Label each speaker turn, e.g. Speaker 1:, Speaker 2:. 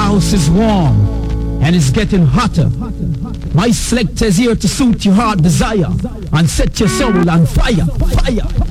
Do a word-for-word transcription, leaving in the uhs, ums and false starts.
Speaker 1: house is warm and it's getting hotter. My selector is here to suit your heart desire and set your soul on fire, fire.